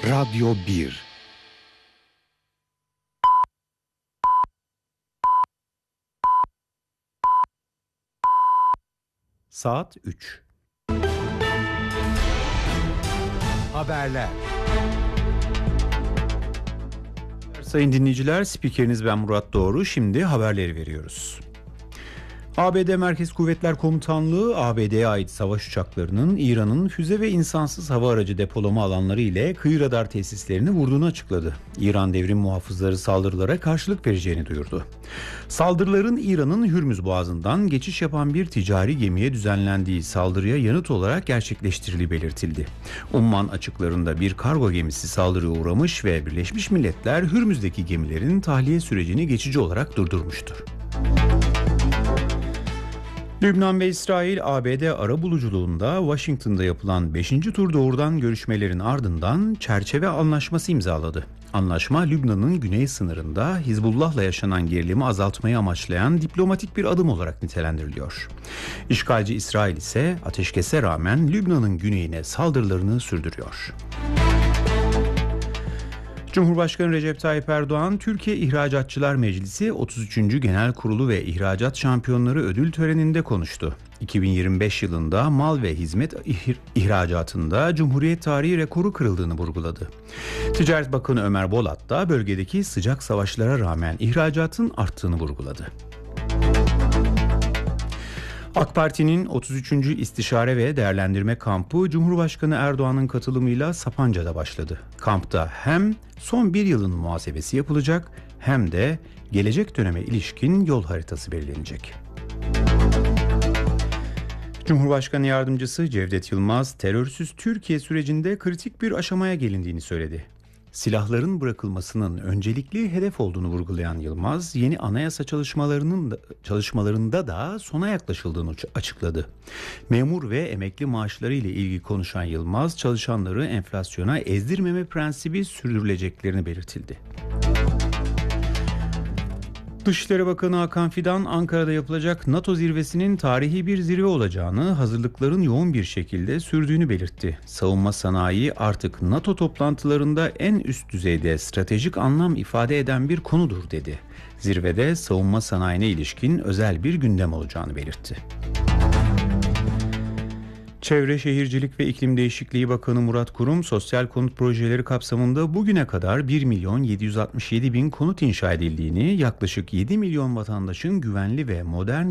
Radyo 1. Saat 3. Haberler. Sayın dinleyiciler, spikeriniz ben Murat Doğru. Şimdi haberleri veriyoruz. ABD Merkez Kuvvetler Komutanlığı, ABD'ye ait savaş uçaklarının İran'ın füze ve insansız hava aracı depolama alanları ile kıyı radar tesislerini vurduğunu açıkladı. İran devrim muhafızları saldırılara karşılık vereceğini duyurdu. Saldırıların İran'ın Hürmüz Boğazı'ndan geçiş yapan bir ticari gemiye düzenlendiği saldırıya yanıt olarak gerçekleştirildiği belirtildi. Umman açıklarında bir kargo gemisi saldırıya uğramış ve Birleşmiş Milletler Hürmüz'deki gemilerin tahliye sürecini geçici olarak durdurmuştur. Lübnan ve İsrail, ABD arabuluculuğunda Washington'da yapılan 5. tur doğrudan görüşmelerin ardından çerçeve anlaşması imzaladı. Anlaşma, Lübnan'ın güney sınırında Hizbullah'la yaşanan gerilimi azaltmayı amaçlayan diplomatik bir adım olarak nitelendiriliyor. İşgalci İsrail ise ateşkese rağmen Lübnan'ın güneyine saldırılarını sürdürüyor. Cumhurbaşkanı Recep Tayyip Erdoğan, Türkiye İhracatçılar Meclisi 33. Genel Kurulu ve İhracat Şampiyonları ödül töreninde konuştu. 2025 yılında mal ve hizmet ihracatında Cumhuriyet tarihi rekoru kırıldığını vurguladı. Ticaret Bakanı Ömer Bolat da bölgedeki sıcak savaşlara rağmen ihracatın arttığını vurguladı. AK Parti'nin 33. İstişare ve Değerlendirme Kampı Cumhurbaşkanı Erdoğan'ın katılımıyla Sapanca'da başladı. Kampta hem son bir yılın muhasebesi yapılacak hem de gelecek döneme ilişkin yol haritası belirlenecek. Cumhurbaşkanı Yardımcısı Cevdet Yılmaz, terörsüz Türkiye sürecinde kritik bir aşamaya gelindiğini söyledi. Silahların bırakılmasının öncelikli hedef olduğunu vurgulayan Yılmaz, yeni anayasa çalışmalarında da sona yaklaşıldığını açıkladı. Memur ve emekli maaşları ile ilgili konuşan Yılmaz, çalışanları enflasyona ezdirmeme prensibi sürdürüleceklerini belirtildi. Dışişleri Bakanı Hakan Fidan, Ankara'da yapılacak NATO zirvesinin tarihi bir zirve olacağını, hazırlıkların yoğun bir şekilde sürdüğünü belirtti. Savunma sanayi artık NATO toplantılarında en üst düzeyde stratejik anlam ifade eden bir konudur dedi. Zirvede savunma sanayine ilişkin özel bir gündem olacağını belirtti. Çevre, Şehircilik ve İklim Değişikliği Bakanı Murat Kurum, sosyal konut projeleri kapsamında bugüne kadar 1.767.000 konut inşa edildiğini, yaklaşık 7 milyon vatandaşın güvenli ve modern